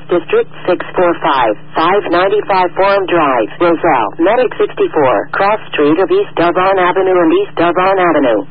District, 645-595 Forum Drive, Roselle, Medic 64, Cross Street of East Devon Avenue and East Devon Avenue.